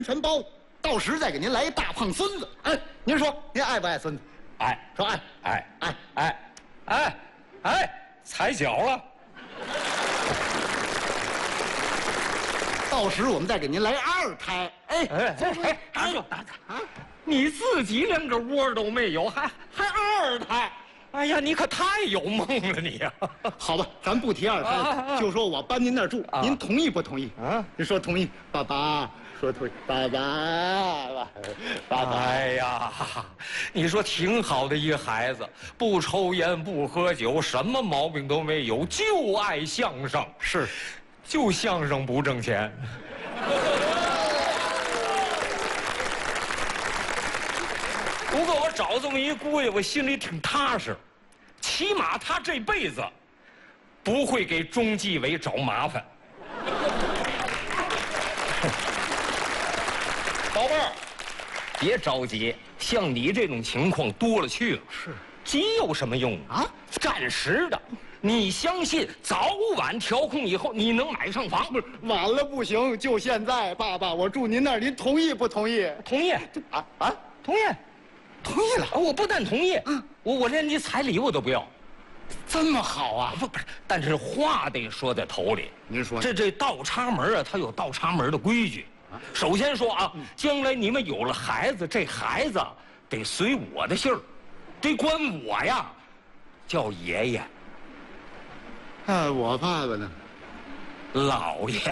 全包，到时再给您来一大胖孙子。哎，您说您爱不爱孙子？ 爱， 说爱， 踩脚了。 到时我们再给您来二胎。 打住！你自己连个窝都没有，还二胎？哎呀，你可太有梦了你呀！ 好吧，咱不提二胎，就说我搬您那儿住，您同意不同意？啊，您说同意，爸爸说同意，爸爸。 哎呀，你说挺好的一个孩子，不抽烟不喝酒，什么毛病都没有，就爱相声。 是， 就相声不挣钱。不过我找这么一姑爷，我心里挺踏实，起码他这辈子不会给中纪委找麻烦。宝贝儿，别着急，像你这种情况多了去了。 是， 急有什么用啊？暂时的。你相信早晚调控以后，你能买上房？ 不是，晚了不行，就现在，爸爸，我住您那儿，您同意不同意？ 同意。同意。 同意了。 我不但同意，我连你彩礼我都不要。 这么好啊？ 不是，但是话得说在头里。 您说这倒插门啊，它有倒插门的规矩。首先说啊，将来你们有了孩子，这孩子得随我的姓儿，得管我呀叫爷爷。 我爸爸呢？ 老爷。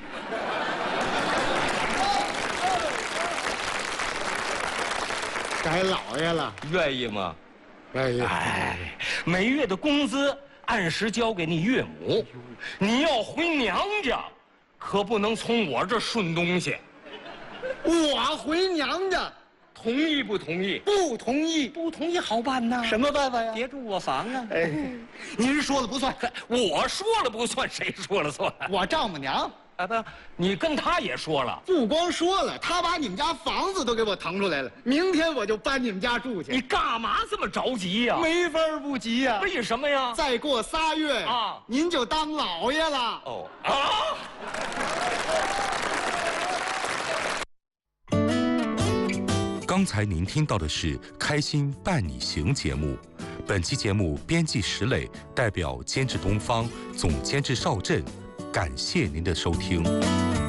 改老爷了， 愿意吗？ 愿意。 每月的工资按时交给你岳母。你要回娘家，可不能从我这顺东西。 我回娘家， 同意不同意？ 不同意。 不同意好办呐。 什么办法呀？ 别住我房啊！ 您说了不算。 我说了不算，谁说了算？ 我丈母娘。 不，你跟他也说了。 不光说了，他把你们家房子都给我腾出来了，明天我就搬你们家住去。 你干嘛这么着急呀？ 没法不急呀。 为什么呀？ 再过3月啊， 您就当老爷了。 刚才您听到的是《开心伴你行》节目，本期节目编辑石磊，代表监制东方，总监制邵震，感谢您的收听。